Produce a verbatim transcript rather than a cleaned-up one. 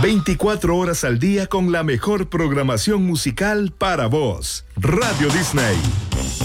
veinticuatro horas al día con la mejor programación musical para vos. Radio Disney.